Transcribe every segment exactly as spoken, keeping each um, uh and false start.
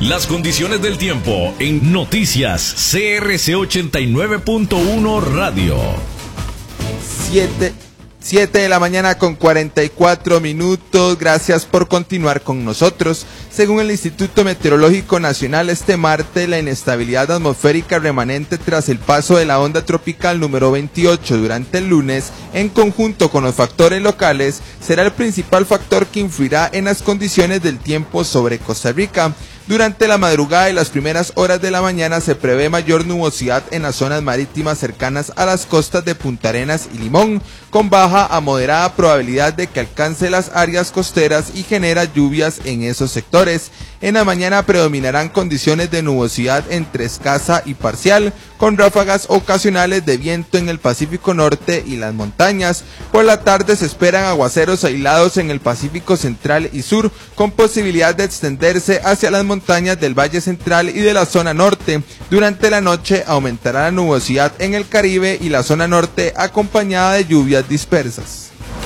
Las condiciones del tiempo en Noticias C R C ochenta y nueve punto uno Radio. Siete, siete de la mañana con cuarenta y cuatro minutos. Gracias por continuar con nosotros. Según el Instituto Meteorológico Nacional, este martes la inestabilidad atmosférica remanente tras el paso de la onda tropical número veintiocho durante el lunes, en conjunto con los factores locales, será el principal factor que influirá en las condiciones del tiempo sobre Costa Rica. Durante la madrugada y las primeras horas de la mañana se prevé mayor nubosidad en las zonas marítimas cercanas a las costas de Punta Arenas y Limón, con baja a moderada probabilidad de que alcance las áreas costeras y genera lluvias en esos sectores. En la mañana predominarán condiciones de nubosidad entre escasa y parcial, con ráfagas ocasionales de viento en el Pacífico Norte y las montañas. Por la tarde se esperan aguaceros aislados en el Pacífico Central y Sur, con posibilidad de extenderse hacia las montañas del Valle Central y de la zona norte. Durante la noche aumentará la nubosidad en el Caribe y la zona norte, acompañada de lluvias dispersas.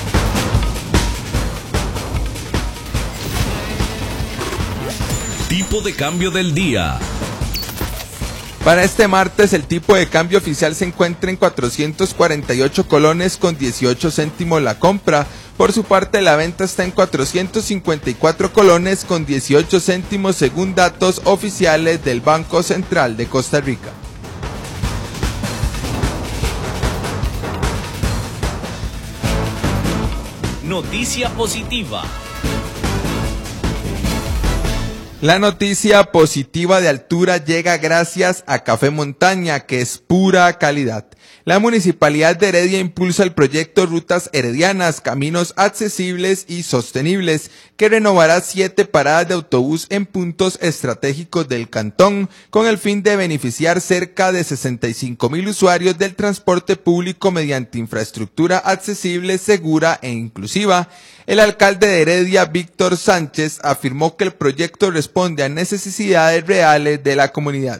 Tipo de cambio del día. Para este martes el tipo de cambio oficial se encuentra en cuatrocientos cuarenta y ocho colones con dieciocho céntimos la compra. Por su parte la venta está en cuatrocientos cincuenta y cuatro colones con dieciocho céntimos según datos oficiales del Banco Central de Costa Rica. Noticia positiva. La noticia positiva de altura llega gracias a Café Montaña, que es pura calidad. La Municipalidad de Heredia impulsa el proyecto Rutas Heredianas, Caminos Accesibles y Sostenibles, que renovará siete paradas de autobús en puntos estratégicos del cantón, con el fin de beneficiar cerca de sesenta y cinco mil usuarios del transporte público mediante infraestructura accesible, segura e inclusiva. El alcalde de Heredia, Víctor Sánchez, afirmó que el proyecto responde a necesidades reales de la comunidad.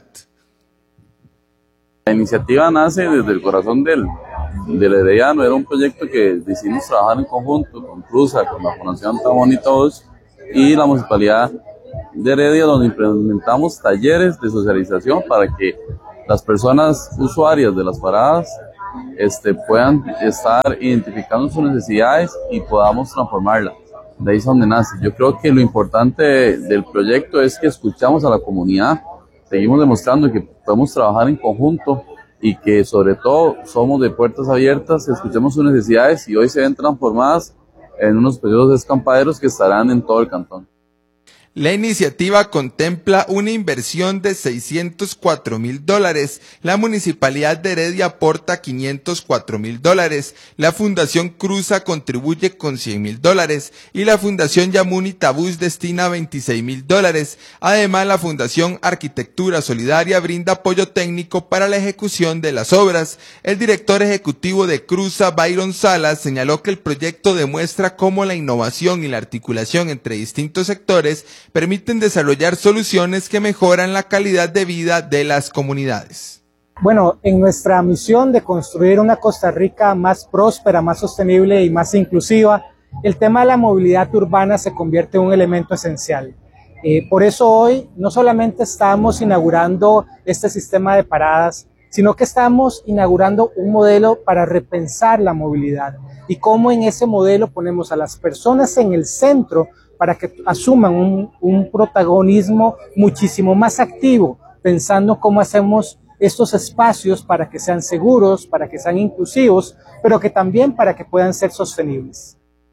La iniciativa nace desde el corazón del, del herediano. Era un proyecto que decidimos trabajar en conjunto con Cruza, con la Fundación Tabón y todos, y la Municipalidad de Heredia, donde implementamos talleres de socialización para que las personas usuarias de las paradas este, puedan estar identificando sus necesidades y podamos transformarlas. De ahí es donde nace. Yo creo que lo importante de, del proyecto es que escuchamos a la comunidad, seguimos demostrando que podemos trabajar en conjunto y que sobre todo somos de puertas abiertas, escuchamos sus necesidades y hoy se ven transformadas en unos periodos escampaderos que estarán en todo el cantón. La iniciativa contempla una inversión de seiscientos cuatro mil dólares. La Municipalidad de Heredia aporta quinientos cuatro mil dólares. La Fundación Cruza contribuye con cien mil dólares y la Fundación Yamuni Tabús destina veintiséis mil dólares. Además, la Fundación Arquitectura Solidaria brinda apoyo técnico para la ejecución de las obras. El director ejecutivo de Cruza, Byron Salas, señaló que el proyecto demuestra cómo la innovación y la articulación entre distintos sectores permiten desarrollar soluciones que mejoran la calidad de vida de las comunidades. Bueno, en nuestra misión de construir una Costa Rica más próspera, más sostenible y más inclusiva, el tema de la movilidad urbana se convierte en un elemento esencial. Eh, por eso hoy no solamente estamos inaugurando este sistema de paradas, sino que estamos inaugurando un modelo para repensar la movilidad y cómo en ese modelo ponemos a las personas en el centro para que asuman un, un protagonismo muchísimo más activo, pensando cómo hacemos estos espacios para que sean seguros, para que sean inclusivos, pero que también para que puedan ser sostenibles.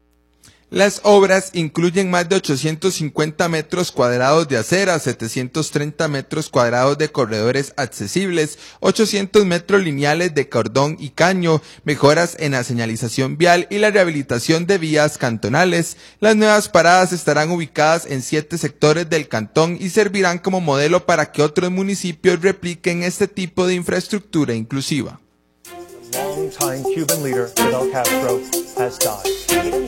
Las obras incluyen más de ochocientos cincuenta metros cuadrados de acera, setecientos treinta metros cuadrados de corredores accesibles, ochocientos metros lineales de cordón y caño, mejoras en la señalización vial y la rehabilitación de vías cantonales. Las nuevas paradas estarán ubicadas en siete sectores del cantón y servirán como modelo para que otros municipios repliquen este tipo de infraestructura inclusiva. Long-time Cuban leader Fidel Castro has died.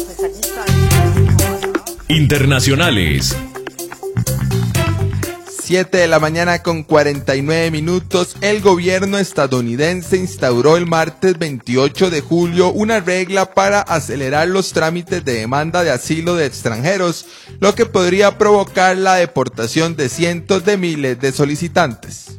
Internacionales. siete de la mañana con cuarenta y nueve minutos, el gobierno estadounidense instauró el martes veintiocho de julio una regla para acelerar los trámites de demanda de asilo de extranjeros, lo que podría provocar la deportación de cientos de miles de solicitantes.